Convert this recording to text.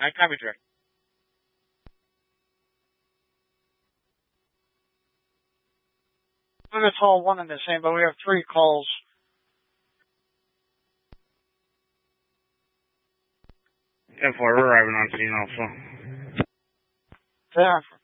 I copy, sir. It's all one and the same, but we have 3 calls. F4, we're arriving on scene also. Yeah.